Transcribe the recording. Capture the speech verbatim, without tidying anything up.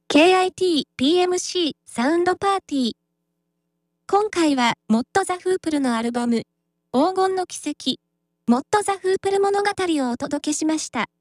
ケーアイティーピーエムシー サウンドパーティー。今回はモッド・ザ・フープルのアルバム、黄金の奇跡、モッド・ザ・フープル物語をお届けしました。